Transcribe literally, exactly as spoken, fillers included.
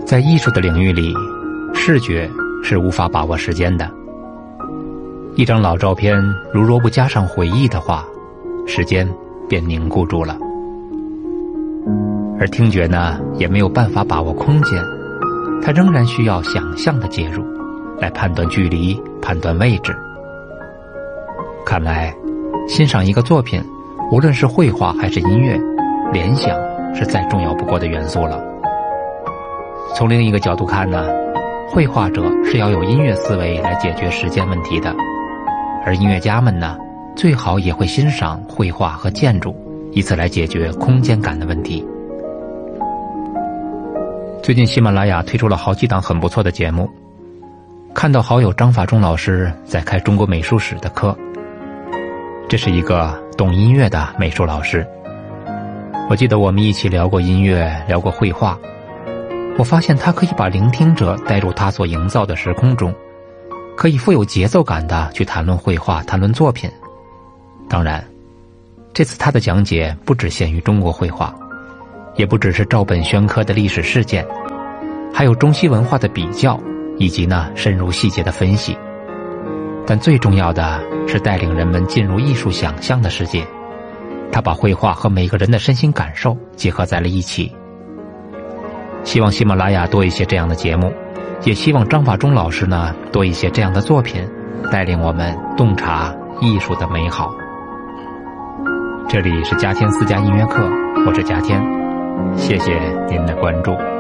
在艺术的领域里，视觉是无法把握时间的。一张老照片，如若不加上回忆的话，时间便凝固住了。而听觉呢，也没有办法把握空间，它仍然需要想象的介入，来判断距离，判断位置。看来，欣赏一个作品，无论是绘画还是音乐，联想是再重要不过的元素了。从另一个角度看呢，绘画者是要有音乐思维来解决时间问题的，而音乐家们呢，最好也会欣赏绘画和建筑，以此来解决空间感的问题。最近喜马拉雅推出了好几档很不错的节目，看到好友张法中老师在开中国美术史的课。这是一个懂音乐的美术老师，我记得我们一起聊过音乐，聊过绘画，我发现他可以把聆听者带入他所营造的时空中，可以富有节奏感地去谈论绘画，谈论作品。当然，这次他的讲解不只限于中国绘画，也不只是照本宣科的历史事件，还有中西文化的比较，以及呢深入细节的分析。但最重要的是带领人们进入艺术想象的世界，他把绘画和每个人的身心感受结合在了一起。希望喜马拉雅多一些这样的节目，也希望张法中老师呢多一些这样的作品，带领我们洞察艺术的美好。这里是嘉天私家音乐课，我是嘉天，谢谢您的关注。